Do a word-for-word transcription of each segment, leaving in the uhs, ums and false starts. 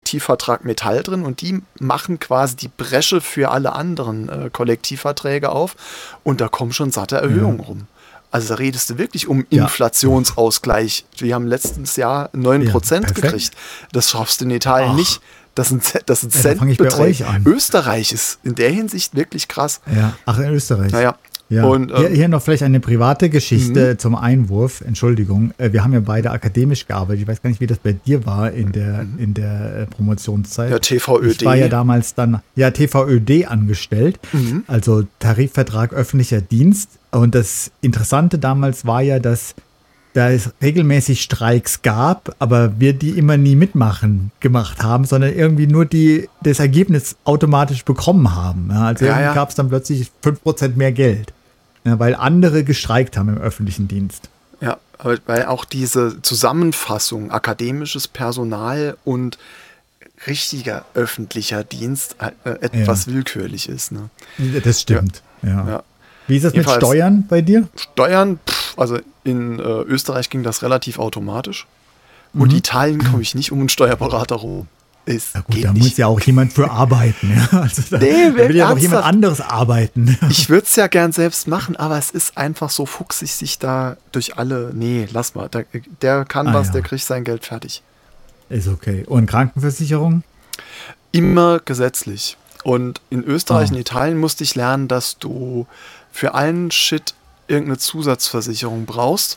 Kollektivvertrag Metall drin und die machen quasi die Bresche für alle anderen äh, Kollektivverträge auf und da kommen schon satte Erhöhungen ja. rum. Also da redest du wirklich um ja. Inflationsausgleich. Wir haben letztes Jahr neun Prozent ja, gekriegt. Das schaffst du in Italien Ach. nicht. Das sind, das sind ja, Centbeträge. Österreich ist in der Hinsicht wirklich krass. Ja. Ach, in Österreich. Naja. Ja. Und, ähm, hier, hier noch vielleicht eine private Geschichte mhm. zum Einwurf. Entschuldigung, wir haben ja beide akademisch gearbeitet. Ich weiß gar nicht, wie das bei dir war in der, mhm. in der Promotionszeit. Ja, T V Ö D. Ich war ja damals dann ja T V Ö D angestellt, mhm. also Tarifvertrag öffentlicher Dienst. Und das Interessante damals war ja, dass da es regelmäßig Streiks gab, aber wir die immer nie mitmachen gemacht haben, sondern irgendwie nur die das Ergebnis automatisch bekommen haben. Ja, also ja, ja. gab es dann plötzlich fünf Prozent mehr Geld, ja, weil andere gestreikt haben im öffentlichen Dienst. Ja, aber weil auch diese Zusammenfassung akademisches Personal und richtiger öffentlicher Dienst äh, etwas ja. willkürlich ist. Ne? Das stimmt, ja. ja. ja. Wie ist das mit Steuern bei dir? Steuern, pff, also in äh, Österreich ging das relativ automatisch. Mhm. Und Italien komme ich nicht um einen Steuerberater rum. Ist, ja gut, da nicht. Muss ja auch jemand für arbeiten. Ja? Also da, nee, da will ja auch jemand anderes arbeiten. Ich würde es ja gern selbst machen, aber es ist einfach so fuchsig, sich da durch alle, nee, lass mal, der, der kann ah, was, ja. der kriegt sein Geld fertig. Ist okay. Und Krankenversicherung? Immer gesetzlich. Und in Österreich oh. und Italien musste ich lernen, dass du für allen Shit irgendeine Zusatzversicherung brauchst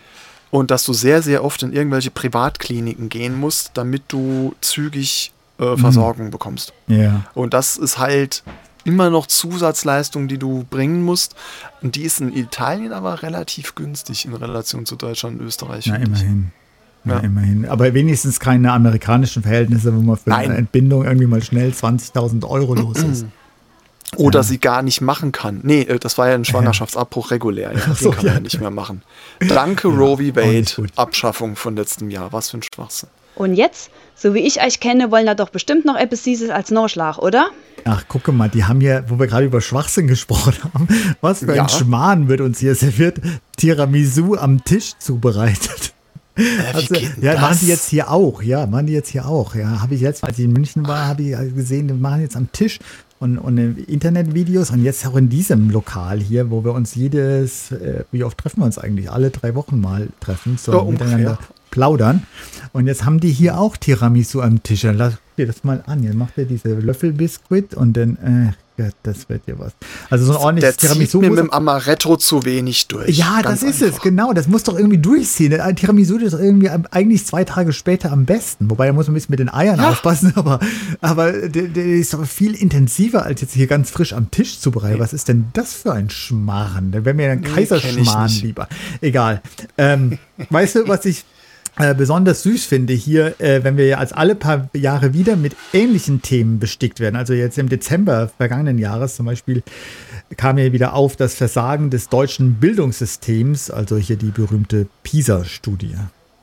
und dass du sehr, sehr oft in irgendwelche Privatkliniken gehen musst, damit du zügig äh, Versorgung mhm. bekommst. Ja. Und das ist halt immer noch Zusatzleistung, die du bringen musst. Und die ist in Italien aber relativ günstig in Relation zu Deutschland und Österreich. Na, immerhin. Ja. Ja, immerhin. Aber wenigstens keine amerikanischen Verhältnisse, wo man für Nein. eine Entbindung irgendwie mal schnell zwanzigtausend Euro los ist. Oder ja. sie gar nicht machen kann. Nee, das war ja ein Schwangerschaftsabbruch regulär. Ja. Den so, kann man ja. ja nicht mehr machen. Danke, ja, Roe v. Wade. Abschaffung von letztem Jahr. Was für ein Schwachsinn. Und jetzt, so wie ich euch kenne, wollen da doch bestimmt noch etwas Süßes als Nachschlag, oder? Ach, gucke mal, die haben hier, wo wir gerade über Schwachsinn gesprochen haben, was für ja. ein Schmarrn wird uns hier serviert. Tiramisu am Tisch zubereitet. Äh, also, ja, das? machen die jetzt hier auch. Ja, machen die jetzt hier auch. Ja, habe ich jetzt, als ich in München war, habe ich gesehen, die machen jetzt am Tisch und, und Internetvideos und jetzt auch in diesem Lokal hier, wo wir uns jedes, äh, wie oft treffen wir uns eigentlich? Alle drei Wochen mal treffen, so oh, miteinander plaudern. Und jetzt haben die hier auch Tiramisu am Tisch. Lass dir das mal an. Jetzt macht ihr diese Löffelbiskuit und dann, äh, ja, das wird ja was. Also so ein ordentliches der Tiramisu. Der zieht mir mit dem Amaretto zu wenig durch. Ja, Ganz das ist einfach. es, genau. Das muss doch irgendwie durchziehen. Der Tiramisu ist irgendwie eigentlich zwei Tage später am besten. Wobei, da muss man ein bisschen mit den Eiern ja. aufpassen. Aber, aber der, der ist doch viel intensiver, als jetzt hier ganz frisch am Tisch zu bereiten. Was ist denn das für ein Schmarrn? Da wäre mir ein Kaiserschmarrn nee, lieber. Egal. Ähm, weißt du, was ich Äh, besonders süß finde hier, äh, wenn wir ja als alle paar Jahre wieder mit ähnlichen Themen bestickt werden. Also jetzt im Dezember vergangenen Jahres zum Beispiel kam ja wieder auf das Versagen des deutschen Bildungssystems, also hier die berühmte PISA-Studie.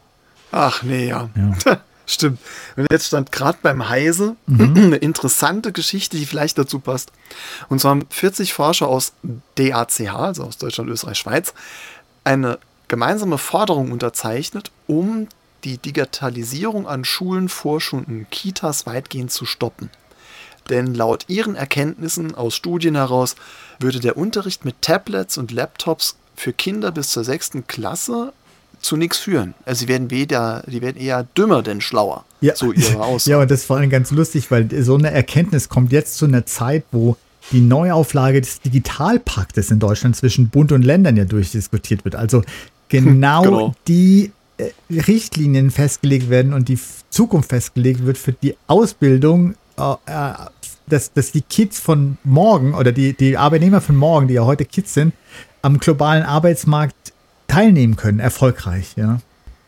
Ach nee, ja. ja. Stimmt. Und jetzt stand gerade beim Heise mhm. eine interessante Geschichte, die vielleicht dazu passt. Und zwar haben vierzig Forscher aus D A C H, also aus Deutschland, Österreich, Schweiz, eine gemeinsame Forderung unterzeichnet, um die Digitalisierung an Schulen, Vorschulen und Kitas weitgehend zu stoppen. Denn laut ihren Erkenntnissen aus Studien heraus würde der Unterricht mit Tablets und Laptops für Kinder bis zur sechsten Klasse zu nichts führen. Also sie werden weder, die werden eher dümmer denn schlauer. Ja. So ihre Aussage. Ja, und das ist vor allem ganz lustig, weil so eine Erkenntnis kommt jetzt zu einer Zeit, wo die Neuauflage des Digitalpaktes in Deutschland zwischen Bund und Ländern ja durchdiskutiert wird. Also genau, genau. die äh, Richtlinien festgelegt werden und die F- Zukunft festgelegt wird für die Ausbildung, äh, äh, dass, dass die Kids von morgen oder die, die Arbeitnehmer von morgen, die ja heute Kids sind, am globalen Arbeitsmarkt teilnehmen können, erfolgreich. Ja.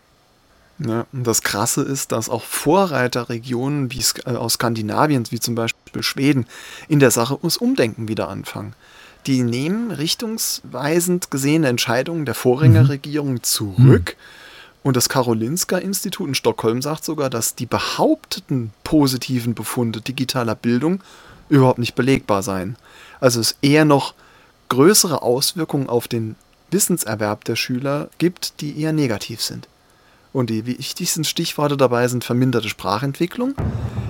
Ja, und das Krasse ist, dass auch Vorreiterregionen wie äh, aus Skandinavien, wie zum Beispiel Schweden, in der Sache ums Umdenken wieder anfangen. Die nehmen richtungsweisend gesehene Entscheidungen der Vorgängerregierung mhm. zurück. Mhm. Und das Karolinska-Institut in Stockholm sagt sogar, dass die behaupteten positiven Befunde digitaler Bildung überhaupt nicht belegbar seien. Also es eher noch größere Auswirkungen auf den Wissenserwerb der Schüler gibt, die eher negativ sind. Und die wichtigsten Stichworte dabei sind verminderte Sprachentwicklung,